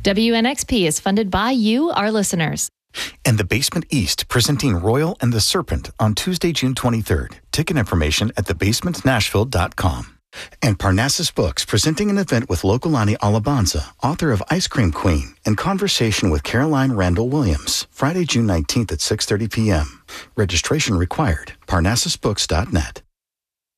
WNXP is funded by you, our listeners. And The Basement East, presenting Royal and the Serpent on Tuesday, June 23rd. Ticket information at thebasementnashville.com. And Parnassus Books, presenting an event with Lokalani Alabanza, author of Ice Cream Queen, in conversation with Caroline Randall Williams, Friday, June 19th at 6:30 p.m. Registration required. Parnassusbooks.net.